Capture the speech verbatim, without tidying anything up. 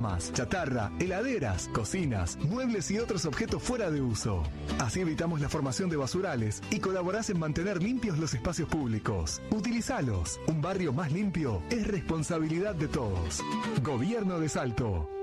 camas, chatarra, heladeras, cocinas, muebles y otros objetos fuera de uso. Así evitamos la formación de basurales y colaborás en mantener limpios los espacios públicos. Utilizalos. Un barrio más limpio es responsabilidad de todos. Gobierno de Salto.